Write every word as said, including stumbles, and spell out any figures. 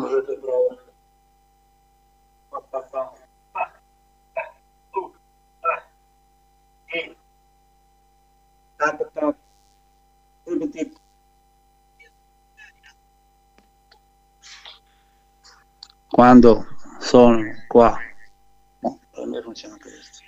facciamo le tue prove. Pa, pa, pa. Pa, ta, tu, ta, e. Tac, tac. Ripeti. Quando sono qua. No, per me funziona anche questo.